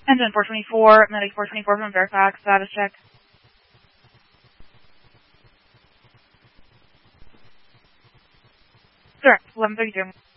Engine 424, Medic 424 from Fairfax, status check. Correct, 1132.